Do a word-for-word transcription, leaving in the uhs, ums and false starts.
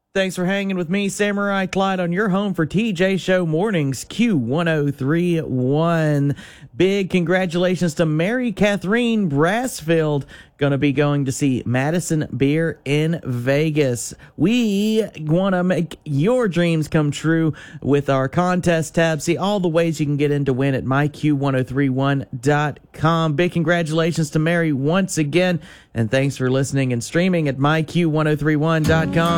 Thanks for hanging with me, Samurai Clyde, on your home for T J Show Mornings, Q one oh three point one. Big congratulations to Mary Catherine Brassfield, going to be going to see Madison Beer in Vegas. We want to make your dreams come true with our contest tab. See all the ways you can get in to win at my q one oh three one dot com. Big congratulations to Mary once again, and thanks for listening and streaming at my q one oh three one dot com.